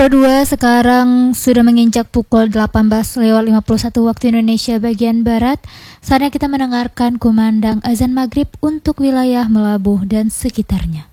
Kedua, sekarang sudah menginjak pukul 18:51 waktu Indonesia bagian Barat. Saatnya kita mendengarkan kumandang azan maghrib untuk wilayah Melabuh dan sekitarnya.